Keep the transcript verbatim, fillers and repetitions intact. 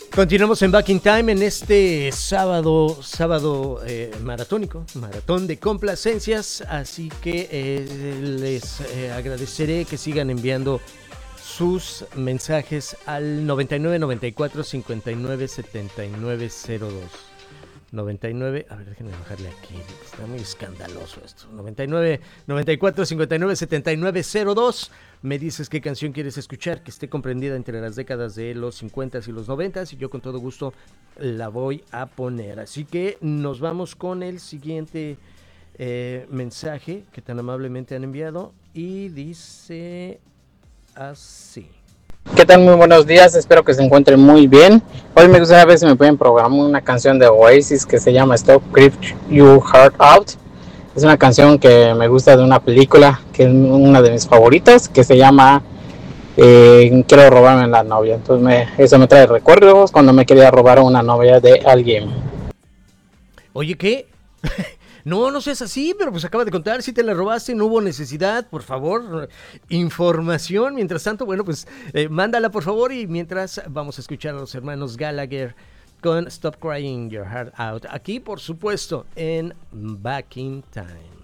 Continuamos en Back in Time en este sábado, sábado eh, maratónico, maratón de complacencias, así que eh, les eh, agradeceré que sigan enviando sus mensajes al noventa y nueve, noventa y cuatro, cincuenta y nueve, setenta y nueve cero dos. noventa y nueve, a ver, déjenme bajarle aquí, está muy escandaloso esto. noventa y nueve, noventa y cuatro, cincuenta y nueve, setenta y nueve cero dos. Me dices qué canción quieres escuchar, que esté comprendida entre las décadas de los cincuenta y los noventa, y yo con todo gusto la voy a poner. Así que nos vamos con el siguiente eh, mensaje que tan amablemente han enviado, y dice así. ¿Qué tal? Muy buenos días, espero que se encuentren muy bien. Hoy me gustaría ver si me pueden programar una canción de Oasis que se llama Stop Creep Your Heart Out. Es una canción que me gusta de una película, que es una de mis favoritas, que se llama eh, Quiero robarme la novia. Entonces me, eso me trae recuerdos cuando me quería robar una novia de alguien. Oye, ¿qué? No, no seas así, pero pues acaba de contar, si te la robaste, no hubo necesidad, por favor, información. Mientras tanto, bueno, pues eh, mándala por favor, y mientras vamos a escuchar a los hermanos Gallagher con Stop Crying Your Heart Out, aquí por supuesto en Back in Time.